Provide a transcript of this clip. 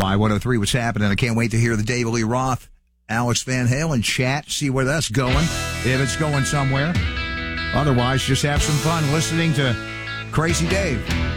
Y103, what's happening? I can't wait to hear the David Lee Roth, Alex Van Halen chat, see where that's going, if it's going somewhere. Otherwise, just have some fun listening to Crazy Dave.